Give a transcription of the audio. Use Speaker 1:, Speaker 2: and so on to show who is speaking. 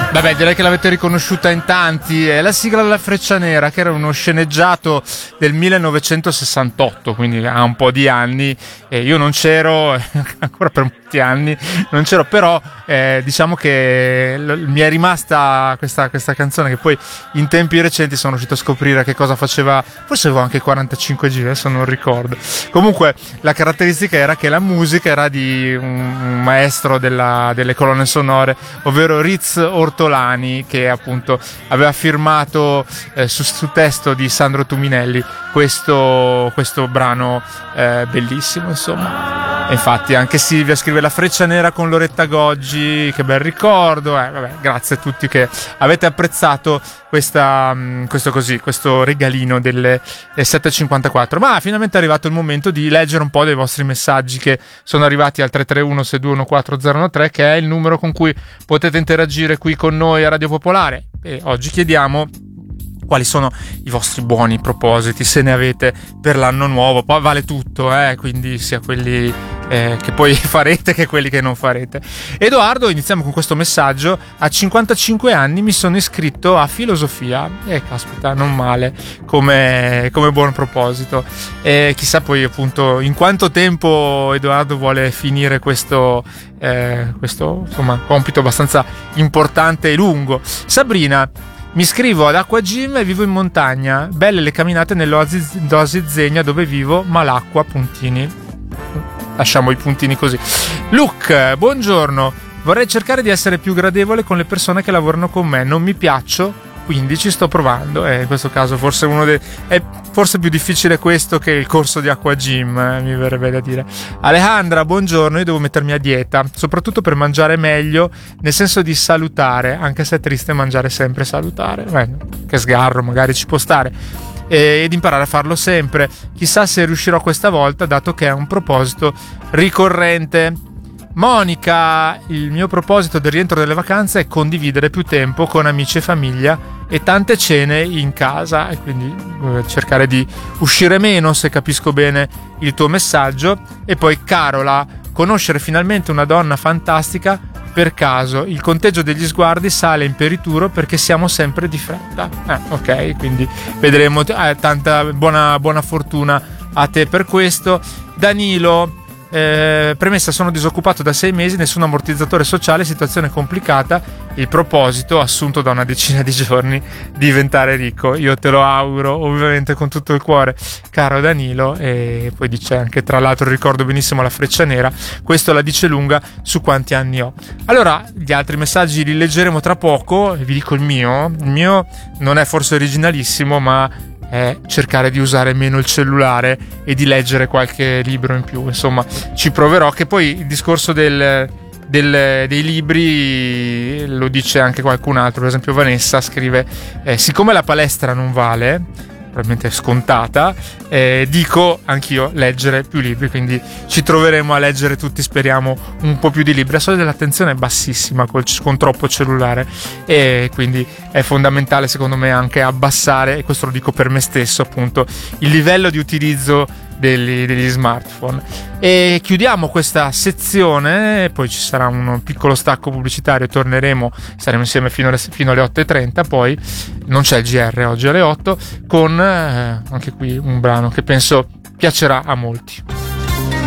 Speaker 1: Vabbè, direi che l'avete riconosciuta in tanti. È la sigla della Freccia Nera, che era uno sceneggiato del 1968, quindi ha un po' di anni. Io non c'ero, ancora per molti anni non c'ero, però diciamo che mi è rimasta questa canzone, che poi in tempi recenti sono riuscito a scoprire che cosa faceva. Forse avevo anche 45 giri, adesso non ricordo. Comunque la caratteristica era che la musica era di un maestro delle colonne sonore, ovvero Riz Ortolani, che appunto aveva firmato su testo di Sandro Tuminelli questo brano bellissimo, insomma. E infatti anche Silvia scrive la Freccia Nera con Loretta Goggi, che bel ricordo. Vabbè, grazie a tutti che avete apprezzato questo regalino delle 7.54. Ma finalmente è arrivato il momento di leggere un po' dei vostri messaggi che sono arrivati al 331 621 4013, che è il numero con cui potete interagire qui con noi a Radio Popolare. E oggi chiediamo quali sono i vostri buoni propositi, se ne avete per l'anno nuovo. Poi vale tutto, quindi sia quelli che poi farete che quelli che non farete. Edoardo, iniziamo con questo messaggio: a 55 anni mi sono iscritto a filosofia. Caspita, non male come buon proposito. Chissà poi appunto in quanto tempo Edoardo vuole finire questo insomma compito abbastanza importante e lungo. Sabrina: mi iscrivo ad Acqua Gym e vivo in montagna. Belle le camminate nell'oasi Zegna dove vivo, ma l'acqua, puntini. Lasciamo i puntini così. Luke, buongiorno. Vorrei cercare di essere più gradevole con le persone che lavorano con me. Non mi piaccio, quindi ci sto provando. In questo caso forse è forse più difficile questo che il corso di Acqua Gym, mi verrebbe da dire. Alejandra, buongiorno. Io devo mettermi a dieta, soprattutto per mangiare meglio, nel senso di salutare, anche se è triste mangiare sempre salutare. Che sgarro, magari ci può stare. Ed imparare a farlo sempre. Chissà se riuscirò questa volta, dato che è un proposito ricorrente. Monica, il mio proposito del rientro dalle vacanze è condividere più tempo con amici e famiglia e tante cene in casa, e quindi cercare di uscire meno, se capisco bene il tuo messaggio. E poi Carola: conoscere finalmente una donna fantastica per caso. Il conteggio degli sguardi sale in perituro perché siamo sempre di fretta. Ok, quindi vedremo. Tanta buona fortuna a te per questo. Danilo: premessa, sono disoccupato da 6 mesi, nessun ammortizzatore sociale, situazione complicata. Il proposito, assunto da una decina di giorni, diventare ricco. Io te lo auguro ovviamente con tutto il cuore, caro Danilo. E poi dice anche, tra l'altro ricordo benissimo la Freccia Nera. Questo la dice lunga su quanti anni ho. Allora, gli altri messaggi li leggeremo tra poco. Vi dico il mio non è forse originalissimo, ma è cercare di usare meno il cellulare e di leggere qualche libro in più. Insomma, ci proverò. Che poi il discorso dei libri lo dice anche qualcun altro. Per esempio Vanessa scrive: siccome la palestra non vale, probabilmente scontata, dico anch'io leggere più libri, quindi ci troveremo a leggere tutti, speriamo, un po' più di libri. La soglia dell'attenzione è bassissima con troppo cellulare, e quindi è fondamentale secondo me anche abbassare, e questo lo dico per me stesso appunto, il livello di utilizzo degli smartphone. E chiudiamo questa sezione, poi ci sarà un piccolo stacco pubblicitario, torneremo, saremo insieme fino alle 8.30, poi non c'è il GR oggi alle 8, con anche qui un brano che penso piacerà a molti.